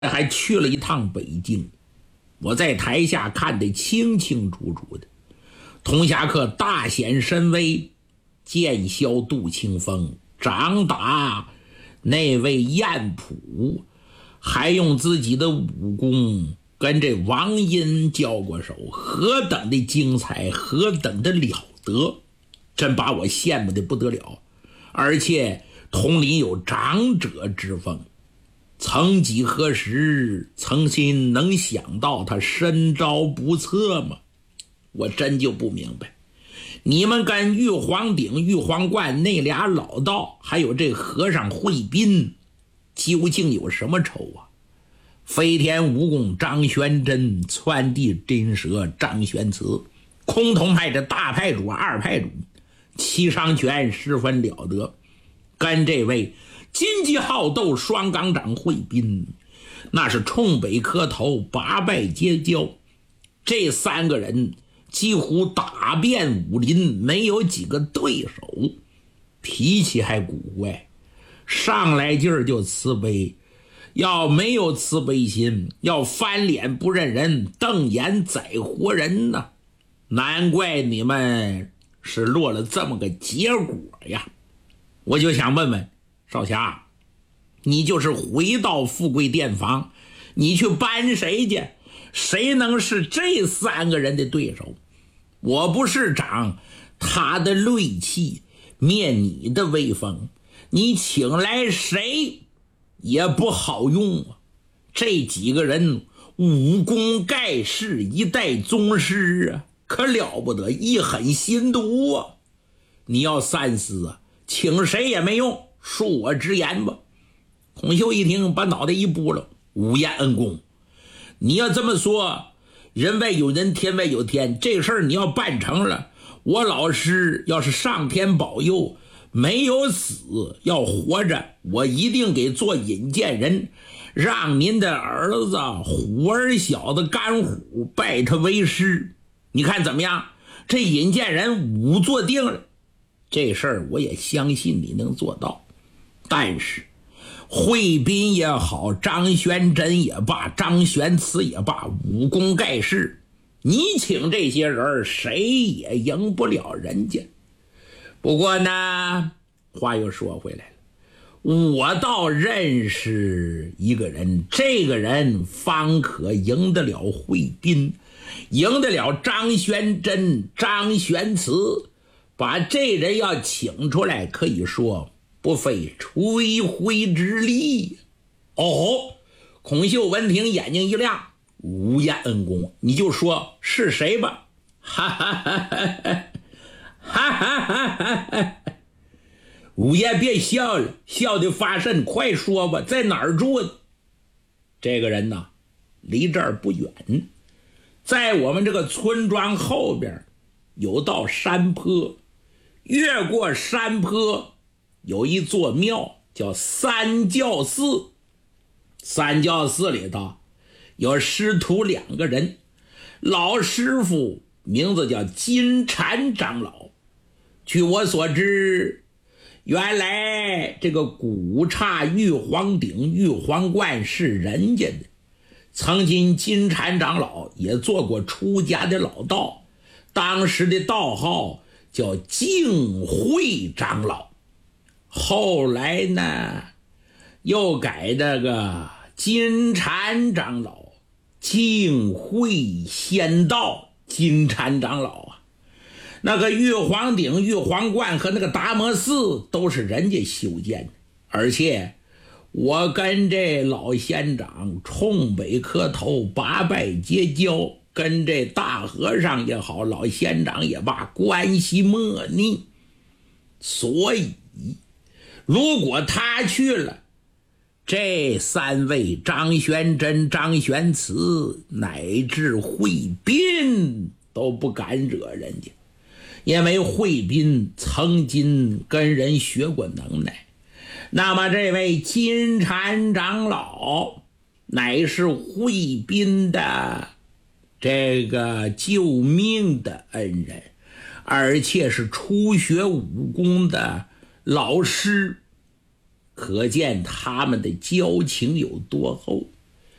还去了一趟北京，我在台下看得清清楚楚的。童侠客大显神威，剑削杜清风，掌打那位燕普，还用自己的武功跟这王英交过手，何等的精彩，何等的了得，真把我羡慕的不得了。而且统领有长者之风，曾几何时，曾心能想到他身招不测吗？我真就不明白，你们跟玉皇顶、玉皇观那俩老道，还有这和尚慧斌，究竟有什么仇啊？飞天蜈蚣张玄真，窜地金蛇张玄慈，崆峒派的大派主、二派主，七伤拳十分了得，跟这位金鸡好斗双钢掌慧斌，那是冲北磕头，八拜结交。这三个人几乎打遍武林，没有几个对手，脾气还古怪，上来劲儿就慈悲，要没有慈悲心，要翻脸不认人，瞪眼宰活人呢。难怪你们是落了这么个结果呀。我就想问问少侠，你就是回到富贵殿房，你去搬谁去？谁能是这三个人的对手？我不是长他的锐气，灭你的威风，你请来谁也不好用啊。这几个人武功盖世，一代宗师啊，可了不得，一狠心毒啊。你要三思啊，请谁也没用，恕我直言吧。孔秀一听，把脑袋一拨了，五爷恩公，你要这么说，人外有人，天外有天，这事儿你要办成了，我老师要是上天保佑，没有死要活着，我一定给做引荐人，让您的儿子虎儿小的甘虎拜他为师，你看怎么样？这引荐人武做定了，这事儿我也相信你能做到。但是慧斌也好，张玄真也罢，张玄慈也罢，武功盖世，你请这些人谁也赢不了人家。不过呢，话又说回来了，我倒认识一个人，这个人方可赢得了慧斌，赢得了张玄真、张玄慈，把这人要请出来，可以说不费吹灰之力。哦，孔秀闻听眼睛一亮，无言恩公，你就说是谁吧。哈哈哈哈哈哈哈哈！五爷别笑了，笑得发瘆，快说吧，在哪儿住？这个人呢，离这儿不远，在我们这个村庄后边有道山坡，越过山坡有一座庙叫三教寺，三教寺里头有师徒两个人，老师傅名字叫金蝉长老。据我所知，原来这个古刹玉皇顶、玉皇观是人家的，曾经金蝉长老也做过出家的老道，当时的道号叫净慧长老，后来呢又改这个金蝉长老、净慧仙道金蝉长老啊。那个玉皇顶、玉皇观和那个达摩寺都是人家修建的，而且我跟这老仙长冲北磕头，八拜结交，跟这大和尚也好，老仙长也罢，关系莫逆。所以如果他去了，这三位张玄真、张玄慈乃至慧斌都不敢惹人家，因为慧斌曾经跟人学过能耐。那么这位金蝉长老乃是慧斌的这个救命的恩人，而且是初学武功的老师，可见他们的交情有多厚。